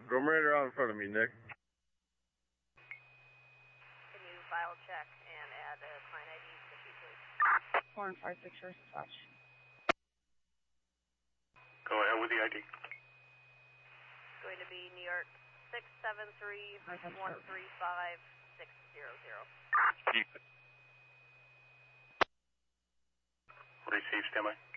Go right around in front of me, Nick. Can you file check and add a client ID to the sheet, please? 4 and 5 pictures, watch. Go ahead with the ID. It's going to be New York 673-135-600. Receive, standby.